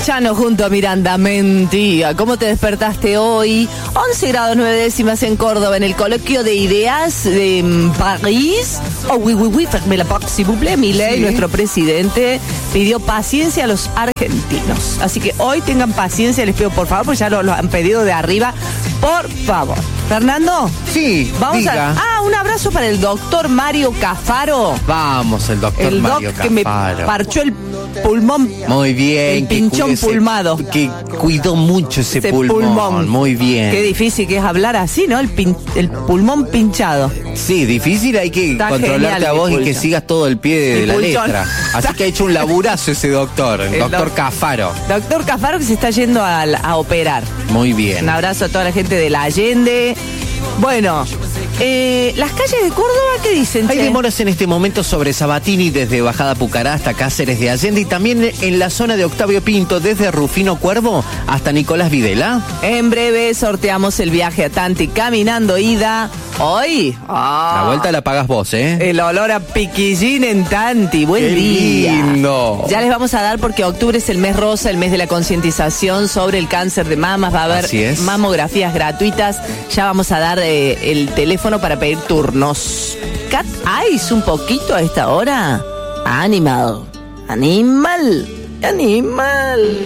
Moyano junto a Miranda Mentía. ¿Cómo te despertaste hoy? 11 grados 9 décimas en Córdoba, en el coloquio de ideas de París. Oh, oui, ferme la porte, s'il vous plaît. Milei, sí, nuestro presidente, pidió paciencia a los argentinos. Así que hoy tengan paciencia, les pido por favor, porque ya lo han pedido de arriba. Por favor. Fernando. Sí, vamos diga. un abrazo para el doctor Mario Cafaro. Vamos, el doctor Mario Cafaro. Que me parchó el pulmón. Muy bien. El pinchón pulmado. Que cuidó mucho ese pulmón. Muy bien. Qué difícil que es hablar así, ¿no? El pulmón pinchado. Sí, difícil, hay que controlarte a vos y que sigas todo el pie de la letra. Así que ha hecho un laburazo ese doctor, el doctor Cafaro. Doctor Cafaro que se está yendo a operar. Muy bien. Un abrazo a toda la gente de la Allende. Bueno, las calles de Córdoba, ¿qué dicen? Hay demoras en este momento sobre Sabatini desde Bajada Pucará hasta Cáceres de Allende y también en la zona de Octavio Pinto desde Rufino Cuervo hasta Nicolás Videla. En breve sorteamos el viaje a Tanti caminando ida. Hoy, la vuelta la pagas vos, ¿eh? El olor a piquillín en Tanti. Buen día. Lindo. Ya les vamos a dar porque octubre es el mes rosa, el mes de la concientización sobre el cáncer de mamas. Va a haber mamografías gratuitas. Ya vamos a dar el teléfono para pedir turnos. Cat Ice un poquito a esta hora. Animal.